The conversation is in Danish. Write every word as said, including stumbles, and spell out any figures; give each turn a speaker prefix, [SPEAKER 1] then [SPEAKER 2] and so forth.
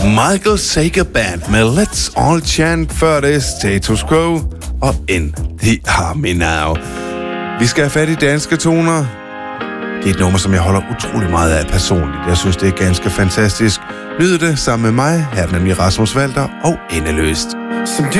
[SPEAKER 1] Michael Sager Band med Let's All Chant, før det Status Quo og In The Army Now. Vi skal have fat i danske toner. Det er et nummer, som jeg holder utrolig meget af personligt. Jeg synes, det er ganske fantastisk. Nyd det sammen med mig. Her er nemlig Rasmus Walter og Endeløst.